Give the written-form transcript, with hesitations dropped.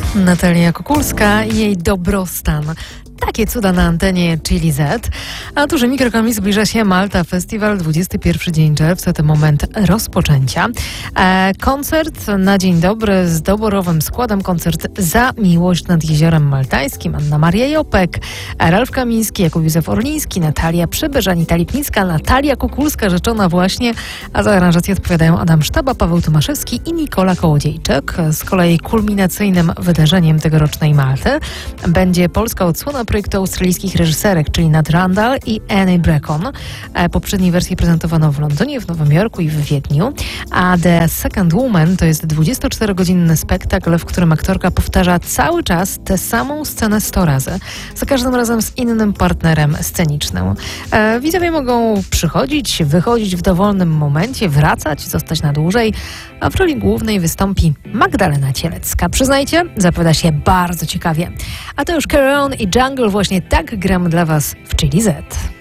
Natalia Kukulska i jej dobrostan. Takie cuda na antenie Chili Z. A dużymi krokami zbliża się Malta Festival, 21 dzień czerwca, to moment rozpoczęcia. Koncert na dzień dobry z doborowym składem, koncert Za miłość nad Jeziorem Maltańskim. Anna Maria Jopek, Ralf Kamiński, Jakub Józef Orliński, Natalia Przybysz, Anita Lipnicka, Natalia Kukulska, rzeczona właśnie, a za aranżację odpowiadają Adam Sztaba, Paweł Tomaszewski i Nikola Kołodziejczyk. Z kolei kulminacyjnym wydarzeniem tegorocznej Malty będzie polska odsłona projektu australijskich reżyserek, czyli Nat Randall i Annie Bracken. Poprzedniej wersji prezentowano w Londynie, w Nowym Jorku i w Wiedniu. A The Second Woman to jest 24-godzinny spektakl, w którym aktorka powtarza cały czas tę samą scenę 100 razy. Za każdym razem z innym partnerem scenicznym. Widzowie mogą przychodzić, wychodzić w dowolnym momencie, wracać, zostać na dłużej, a w roli głównej wystąpi Magdalena Cielecka. Przyznajcie, zapowiada się bardzo ciekawie. A to już Carry On i Jungle, właśnie tak gram dla Was w Chili Z.